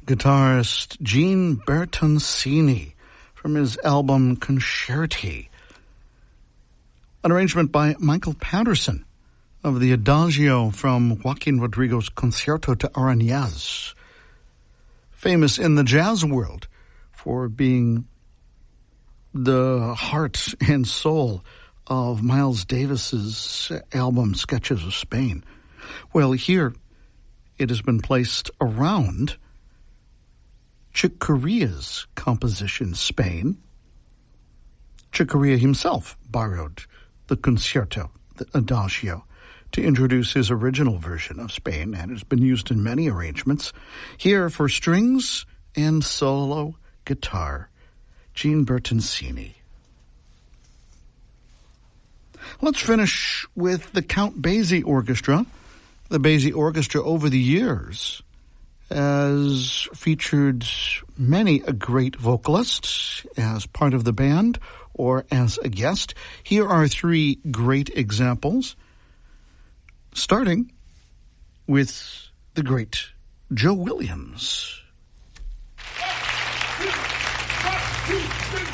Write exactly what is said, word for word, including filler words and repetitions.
guitarist Gene Bertoncini from his album Concerti. An arrangement by Michael Patterson of the Adagio from Joaquin Rodrigo's Concierto de Aranjuez, famous in the jazz world for being the heart and soul of Miles Davis's album Sketches of Spain. Well, here it has been placed around Chick Corea's composition, Spain. Chick Corea himself borrowed the Concierto, the Adagio, to introduce his original version of Spain, and it's been used in many arrangements. Here for strings and solo guitar, Gene Bertoncini. Let's finish with the Count Basie Orchestra. The Basie Orchestra over the years has featured many a great vocalist as part of the band or as a guest. Here are three great examples, starting with the great Joe Williams. One, two, one, two.